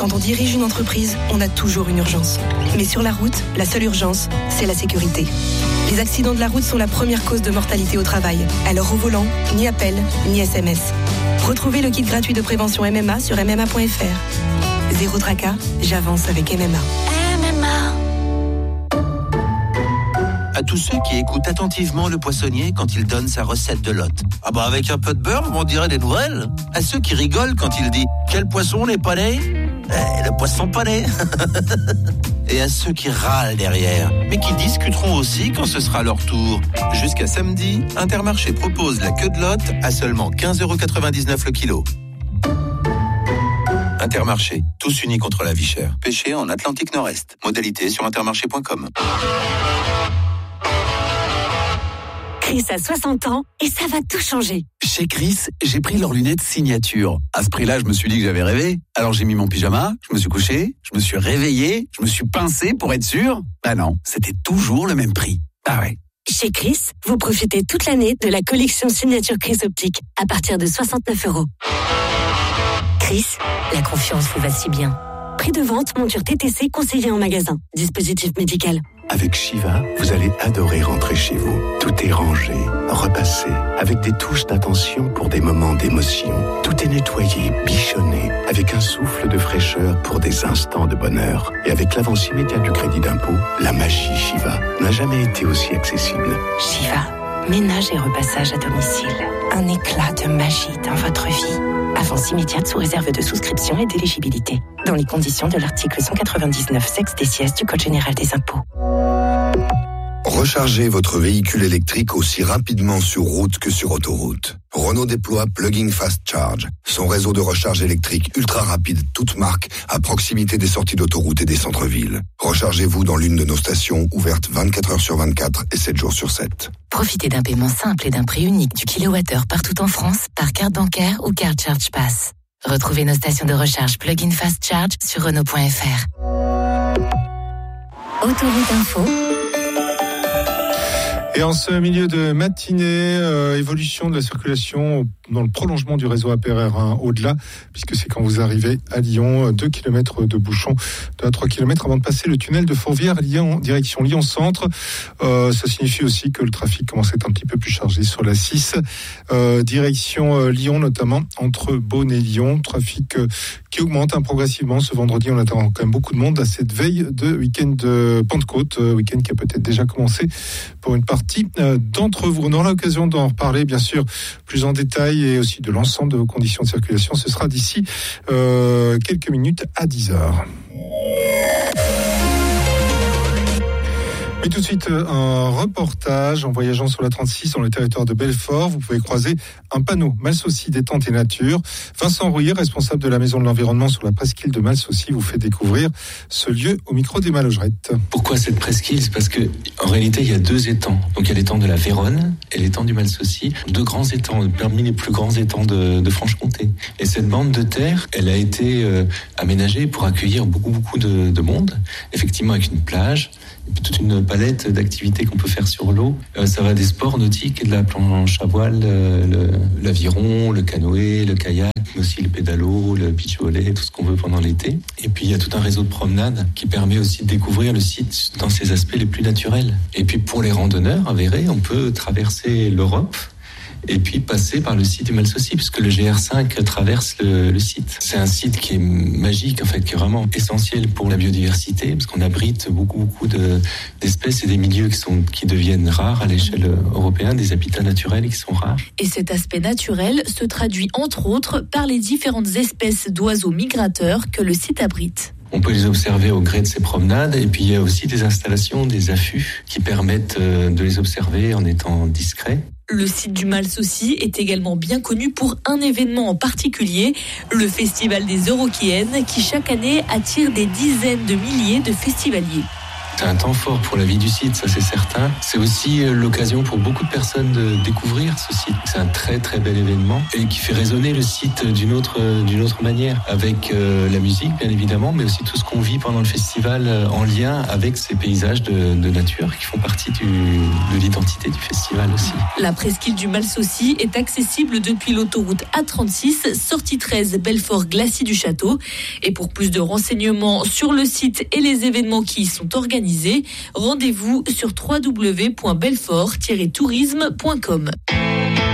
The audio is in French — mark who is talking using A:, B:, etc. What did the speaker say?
A: Quand on dirige une entreprise, on a toujours une urgence. Mais sur la route, la seule urgence, c'est la sécurité. Les accidents de la route sont la première cause de mortalité au travail. Alors au volant, ni appel, ni SMS. Retrouvez le kit gratuit de prévention MMA sur MMA.fr. Zéro tracas, j'avance avec MMA.
B: À tous ceux qui écoutent attentivement le poissonnier quand il donne sa recette de lot. Ah bah avec un peu de beurre, on dirait des nouvelles. À ceux qui rigolent quand il dit « Quel poisson n'est pas né ?» Le poisson pané. Et à ceux qui râlent derrière, mais qui discuteront aussi quand ce sera leur tour. Jusqu'à samedi, Intermarché propose la queue de lot à seulement 15,99€ le kilo. Intermarché, tous unis contre la vie chère. Pêché en Atlantique Nord-Est. Modalité sur intermarché.com.
C: Chris a 60 ans et ça va tout changer.
D: Chez Chris, j'ai pris leurs lunettes signature. À ce prix-là, je me suis dit que j'avais rêvé. Alors j'ai mis mon pyjama, je me suis couché, je me suis réveillé, je me suis pincé pour être sûr. Ah non, c'était toujours le même prix. Ah ouais.
C: Chez Chris, vous profitez toute l'année de la collection signature Chris Optique à partir de 69€. Chris, la confiance vous va si bien. Prix de vente, monture TTC conseillé en magasin. Dispositif médical.
E: Avec Shiva, vous allez adorer rentrer chez vous. Tout est rangé, repassé, avec des touches d'attention pour des moments d'émotion. Tout est nettoyé, bichonné, avec un souffle de fraîcheur pour des instants de bonheur. Et avec l'avance immédiate du crédit d'impôt, la magie Shiva n'a jamais été aussi accessible.
A: Shiva, ménage et repassage à domicile. Un éclat de magie dans votre vie. Avance immédiate sous réserve de souscription et d'éligibilité. Dans les conditions de l'article 199 sexe des sièges du Code général des impôts.
F: Rechargez votre véhicule électrique aussi rapidement sur route que sur autoroute. Renault déploie Plug-in Fast Charge, son réseau de recharge électrique ultra rapide, toute marque, à proximité des sorties d'autoroute et des centres-villes. Rechargez-vous dans l'une de nos stations ouvertes 24 heures sur 24 et 7 jours sur 7.
A: Profitez d'un paiement simple et d'un prix unique du kilowattheure partout en France par carte bancaire ou carte Charge Pass. Retrouvez nos stations de recharge Plug-in Fast Charge sur Renault.fr. Autoroute Info.
G: Et en ce milieu de matinée, évolution de la circulation dans le prolongement du réseau APRR1 au-delà, puisque c'est quand vous arrivez à Lyon, 2 km de bouchons, 2 à 3 km avant de passer le tunnel de Fourvière, direction Lyon-Centre. Ça signifie aussi que le trafic commence à être un petit peu plus chargé sur la 6, direction Lyon notamment, entre Beaune et Lyon. Trafic qui augmente progressivement. Ce vendredi, on attend quand même beaucoup de monde à cette veille de week-end de Pentecôte, week-end qui a peut-être déjà commencé pour une partie d'entre vous. On aura l'occasion d'en reparler, bien sûr, plus en détail et aussi de l'ensemble de vos conditions de circulation. Ce sera d'ici quelques minutes à 10h. Et tout de suite, un reportage en voyageant sur la 36 dans le territoire de Belfort. Vous pouvez croiser un panneau Malsaucy détente et nature. Vincent Rouillet, responsable de la Maison de l'Environnement sur la presqu'île de Malsaucy, vous fait découvrir ce lieu au micro d'Emma Logerette.
H: Pourquoi cette presqu'île ? C'est parce que, en réalité, il y a 2 étangs. Donc, il y a l'étang de la Véronne et l'étang du Malsaucy. 2 grands étangs, parmi les plus grands étangs de Franche-Comté. Et cette bande de terre, elle a été aménagée pour accueillir beaucoup de monde. Effectivement, avec une plage. Et puis toute une palette d'activités qu'on peut faire sur l'eau. Ça va des sports nautiques et de la planche à voile, l'aviron, le canoë, le kayak, mais aussi le pédalo, le beach volley, tout ce qu'on veut pendant l'été. Et puis il y a tout un réseau de promenades qui permet aussi de découvrir le site dans ses aspects les plus naturels. Et puis pour les randonneurs avérés, on peut traverser l'Europe et puis passer par le site du Malsaucy, puisque le GR5 traverse le site. C'est un site qui est magique, en fait, qui est vraiment essentiel pour la biodiversité, parce qu'on abrite beaucoup d'espèces et des milieux qui deviennent rares à l'échelle européenne, des habitats naturels qui sont rares.
I: Et cet aspect naturel se traduit entre autres par les différentes espèces d'oiseaux migrateurs que le site abrite.
H: On peut les observer au gré de ces promenades, et puis il y a aussi des installations, des affûts qui permettent de les observer en étant discrets.
I: Le site du Malsaucy est également bien connu pour un événement en particulier, le Festival des Eurokéennes, qui chaque année attire des dizaines de milliers de festivaliers.
H: C'est un temps fort pour la vie du site, ça c'est certain. C'est aussi l'occasion pour beaucoup de personnes de découvrir ce site. C'est un très très bel événement et qui fait résonner le site d'une autre manière, avec la musique bien évidemment, mais aussi tout ce qu'on vit pendant le festival en lien avec ces paysages de nature qui font partie de l'identité du festival aussi.
I: La presqu'île du Malsaucy est accessible depuis l'autoroute A36, sortie 13 Belfort-Glacis du Château. Et pour plus de renseignements sur le site et les événements qui y sont organisés, rendez-vous sur www.belfort-tourisme.com.